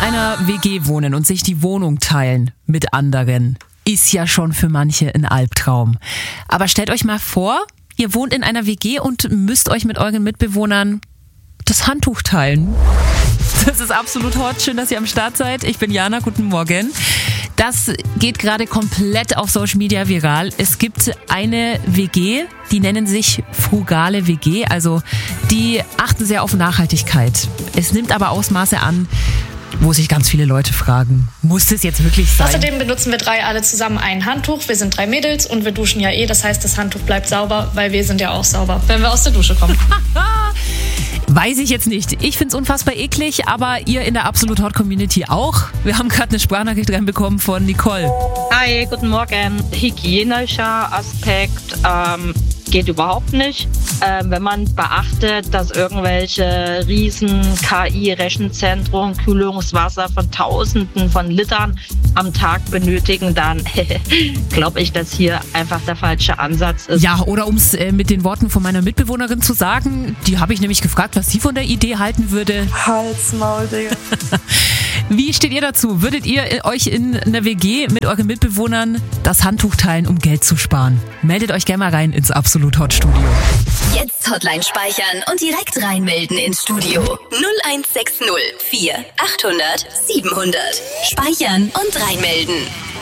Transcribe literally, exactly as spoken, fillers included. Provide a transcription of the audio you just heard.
einer W G wohnen und sich die Wohnung teilen mit anderen ist ja schon für manche ein Albtraum. Aber stellt euch mal vor, ihr wohnt in einer W G und müsst euch mit euren Mitbewohnern das Handtuch teilen. Das ist absolut hot. Schön, dass ihr am Start seid. Ich bin Jana, guten Morgen. Das geht gerade komplett auf Social Media viral. Es gibt eine W G, die nennen sich frugale W G, also die achten sehr auf Nachhaltigkeit. Es nimmt aber Ausmaße an, wo sich ganz viele Leute fragen, muss das jetzt wirklich sein? Außerdem benutzen wir drei alle zusammen ein Handtuch. Wir sind drei Mädels und wir duschen ja eh. Das heißt, das Handtuch bleibt sauber, weil wir sind ja auch sauber, wenn wir aus der Dusche kommen. Weiß ich jetzt nicht. Ich find's unfassbar eklig, aber ihr in der Absolut Hot Community auch. Wir haben gerade eine Sprachnachricht reinbekommen von Nicole. Hi, guten Morgen. Hygienischer Aspekt ähm, geht überhaupt nicht. Ähm, wenn man beachtet, dass irgendwelche riesen K I-Rechenzentren Kühlungswasser von Tausenden von Litern am Tag benötigen, dann glaube ich, dass hier einfach der falsche Ansatz ist. Ja, oder um es äh, mit den Worten von meiner Mitbewohnerin zu sagen, die habe ich nämlich gefragt, was sie von der Idee halten würde. Hals, Maul, Digga. Wie steht ihr dazu? Würdet ihr euch in einer W G mit euren Mitbewohnern das Handtuch teilen, um Geld zu sparen? Meldet euch gerne mal rein ins Absolut Hot Studio. Jetzt Hotline speichern und direkt reinmelden ins Studio. null eins sechs null vier achthundert siebenhundert. Speichern und reinmelden.